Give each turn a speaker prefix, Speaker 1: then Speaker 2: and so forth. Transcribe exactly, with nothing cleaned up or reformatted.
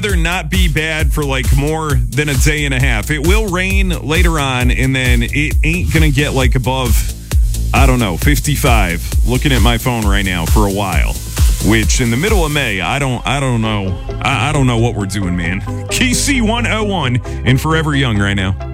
Speaker 1: Rather not be bad for like more than a day and a half. It will rain later on, and then it ain't gonna get like above, I don't know, fifty-five. Looking at my phone right now for a while. Which in the middle of May, I don't, I don't know, I, I don't know what we're doing, man. K C one oh one and Forever Young right now.